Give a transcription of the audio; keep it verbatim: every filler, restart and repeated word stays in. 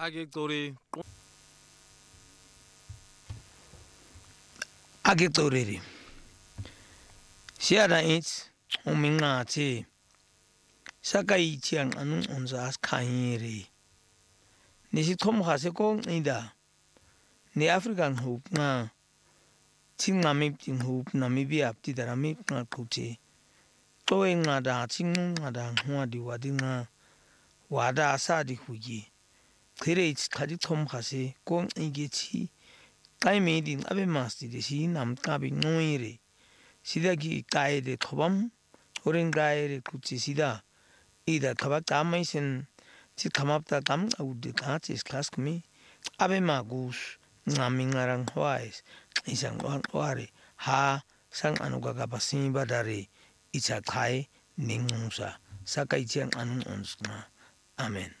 Agektori Agektori Siada it's Omingati Sakai Chiang Anun Onzas Kairi Nisitom Hasekong Ida Ni African hoop na Tingamip in hoop Namibia Tidaramip na Kuti Toing Nada Ting Nada Huadi Wadina Wada Asadi Hugi Creates Kaditom Hase Gong Igeti Kai made in Abemasti the sea Nam Kabi Noire Sidaki Kai de Tobam Oren Gai Kutisida Ida Kabakamaisen to come up that dam out the catches class me Abema goose Namingarang wise is an one wari ha sang Anugagabasim Badari it's a Kai Ningusa Sakai Chiang Anun Onsna Amen.